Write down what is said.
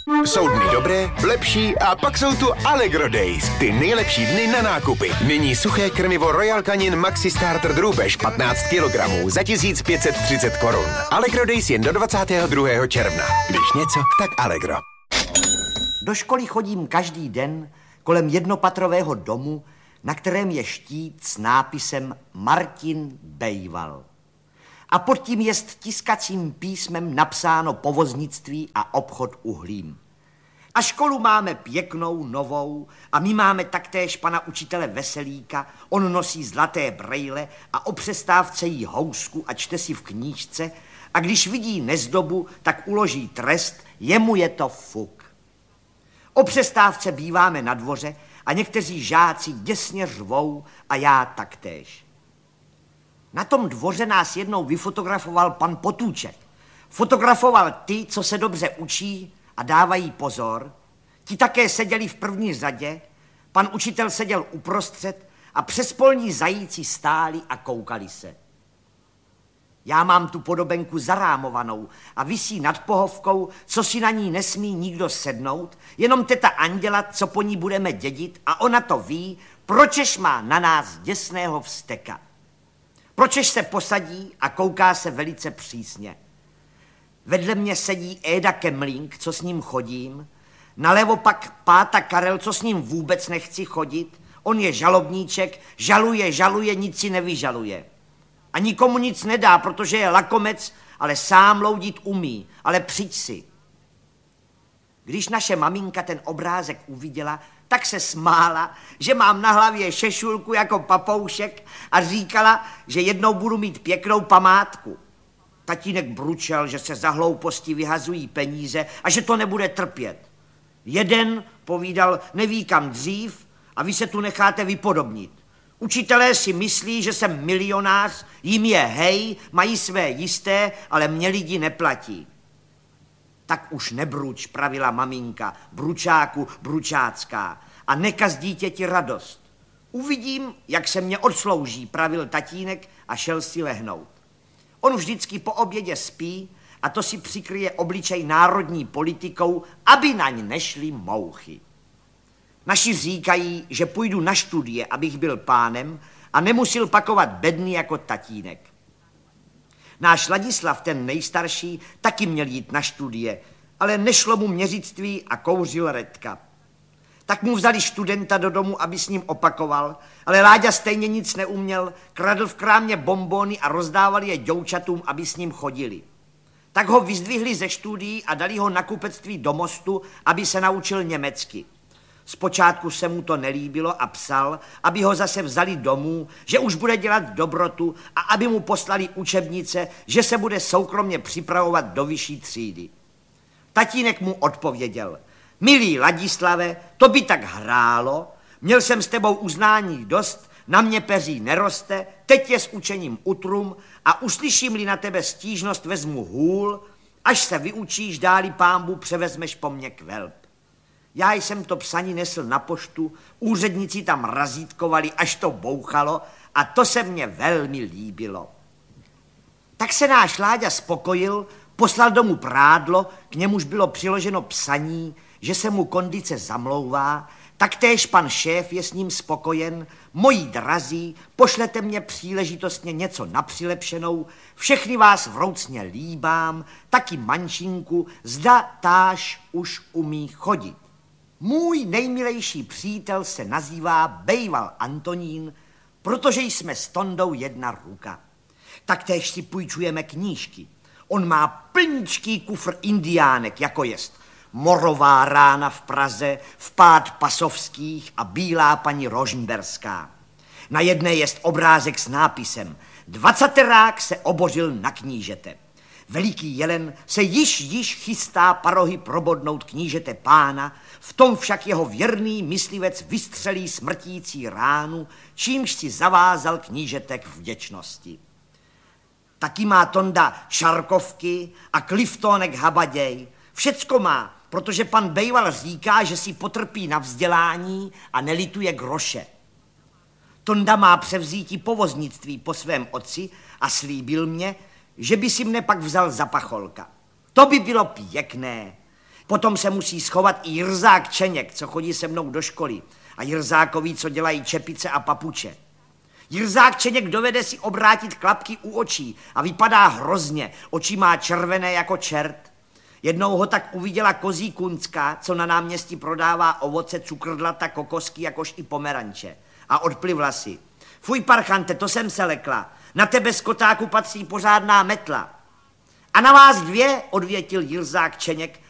Jsou dny dobré, lepší a pak jsou tu Allegro Days. Ty nejlepší dny na nákupy. Nyní suché krmivo Royal Canin Maxi Starter drůbež 15 kg za 1530 korun. Allegro Days jen do 22. června. Když něco, tak Allegro. Do školy chodím každý den kolem jednopatrového domu, na kterém je štít s nápisem Martin Bejval. A pod tím je tiskacím písmem napsáno povoznictví a obchod uhlím. A školu máme pěknou, novou a my máme taktéž pana učitele Veselíka. On nosí zlaté brejle a o přestávce jí housku a čte si v knížce a když vidí nezdobu, tak uloží trest, jemu je to fuk. O přestávce býváme na dvoře a někteří žáci děsně řvou a já taktéž. Na tom dvoře nás jednou vyfotografoval pan Potůček. Fotografoval ty, co se dobře učí a dávají pozor. Ti také seděli v první řadě, pan učitel seděl uprostřed a přespolní zajíci stáli a koukali se. Já mám tu podobenku zarámovanou a visí nad pohovkou, co si na ní nesmí nikdo sednout, jenom teta Anděla, co po ní budeme dědit a ona to ví, pročež má na nás děsného vzteka. Pročež se posadí a kouká se velice přísně. Vedle mě sedí Éda Kemlink, co s ním chodím, nalevo pak Páta Karel, co s ním vůbec nechci chodit, on je žalobníček, žaluje, nic si nevyžaluje. A nikomu nic nedá, protože je lakomec, ale sám loudit umí, ale přijď si. Když naše maminka ten obrázek uviděla, tak se smála, že mám na hlavě šešulku jako papoušek a říkala, že jednou budu mít pěknou památku. Tatínek bručel, že se za hlouposti vyhazují peníze a že to nebude trpět. Jeden povídal, neví kam dřív a vy se tu necháte vypodobnit. Učitelé si myslí, že jsem milionář, jim je hej, mají své jisté, ale mě lidi neplatí. Tak už nebruč, pravila maminka, bručáku, bručácká, a nekaz dítěti radost. Uvidím, jak se mě odslouží, pravil tatínek a šel si lehnout. On vždycky po obědě spí a to si přikryje obličej národní politikou, aby na ň nešly mouchy. Naši říkají, že půjdu na studie, abych byl pánem a nemusil pakovat bedny jako tatínek. Náš Ladislav, ten nejstarší, taky měl jít na studie, ale nešlo mu měřictví a kouřil redka. Tak mu vzali studenta do domu, aby s ním opakoval, ale Láďa stejně nic neuměl, kradl v krámě bonbony a rozdával je děvčatům, aby s ním chodili. Tak ho vyzdvihli ze studií a dali ho na kupectví do Mostu, aby se naučil německy. Zpočátku se mu to nelíbilo a psal, aby ho zase vzali domů, že už bude dělat dobrotu a aby mu poslali učebnice, že se bude soukromně připravovat do vyšší třídy. Tatínek mu odpověděl, milý Ladislave, to by tak hrálo, měl jsem s tebou uznání dost, na mě peří neroste, teď je s učením utrum a uslyším-li na tebe stížnost, vezmu hůl, až se vyučíš, dáli pánbu, převezmeš po mně kvelb. Já jsem to psaní nesl na poštu, úředníci tam razítkovali, až to bouchalo a to se mně velmi líbilo. Tak se náš Láďa spokojil, poslal domů prádlo, k němuž bylo přiloženo psaní, že se mu kondice zamlouvá, taktéž pan šéf je s ním spokojen, moji drazí, pošlete mě příležitostně něco na přilepšenou, všechny vás vroucně líbám, taky mančinku, zda táž už umí chodit. Můj nejmilejší přítel se nazývá Bejval Antonín, protože jsme s Tondou jedna ruka. Taktéž si půjčujeme knížky. On má plničký kufr indiánek, jako jest Morová rána v Praze, Vpád Pasovských a Bílá paní Rožmberská. Na jedné jest obrázek s nápisem 20terák se obořil na knížete. Veliký jelen se již chystá parohy probodnout knížete pána, v tom však jeho věrný myslivec vystřelí smrtící ránu, čímž si zavázal knížetek v vděčnosti. Taky má Tonda šarkovky a kliftónek habaděj. Všecko má, protože pan Bejval říká, že si potrpí na vzdělání a nelituje groše. Tonda má převzítí povoznictví po svém otci a slíbil mě, že by si mne pak vzal za pacholka. To by bylo pěkné. Potom se musí schovat i Jirzák Čeněk, co chodí se mnou do školy. A Jirzákovi, co dělají čepice a papuče. Jirzák Čeněk dovede si obrátit klapky u očí a vypadá hrozně. Oči má červené jako čert. Jednou ho tak uviděla Kozí Kuncka, co na náměstí prodává ovoce, cukrdlata, kokosky, jakož i pomeranče. A odplivla si. Fuj, parchante, to jsem se lekla. Na tebe, skotáku, patří pořádná metla. A na vás dvě, odvětil Jirzák Čeněk